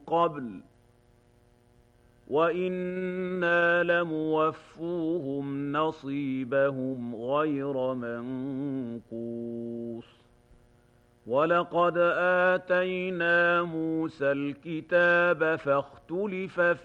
قبل وإنا لموفوهم نصيبهم غير منقوص ولقد آتينا موسى الكتاب فاختلف